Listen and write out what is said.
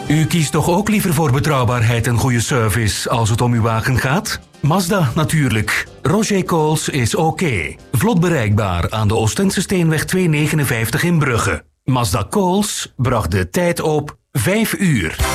U kiest toch ook liever voor betrouwbaarheid en goede service als het om uw wagen gaat? Mazda natuurlijk. Roger Coles is oké. Vlot bereikbaar aan de Oostense Steenweg 259 in Brugge. Mazda Coles bracht de tijd op 5 uur.